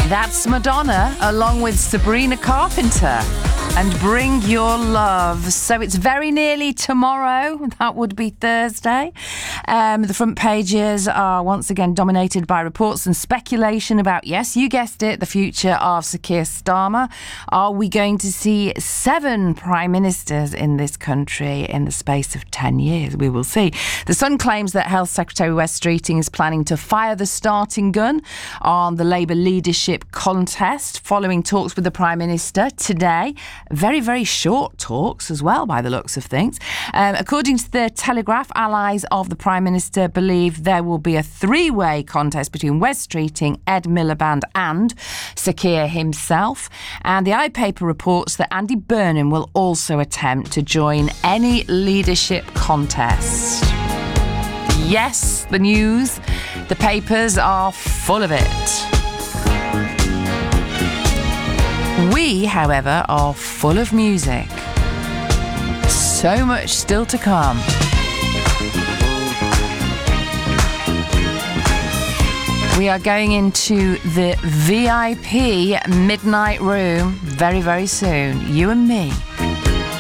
That's Madonna along with Sabrina Carpenter and Bring Your Love. So it's very nearly tomorrow. That would be Thursday. The front pages are once again dominated by reports and speculation about, yes, you guessed it, the future of Sir Keir Starmer. Are we going to see 7 prime ministers in this country in the space of 10 years? We will see. The Sun claims that Health Secretary Wes Streeting is planning to fire the starting gun on the Labour leadership contest following talks with the Prime Minister today. Very, very short talks as well, by the looks of things. According to the Telegraph, allies of the Prime Minister believe there will be a 3-way contest between Wes Streeting, Ed Miliband and Sir Keir himself. And the iPaper reports that Andy Burnham will also attempt to join any leadership contest. Yes, the news. The papers are full of it. We, however, are full of music. So much still to come. We are going into the VIP midnight room very, very soon. You and me.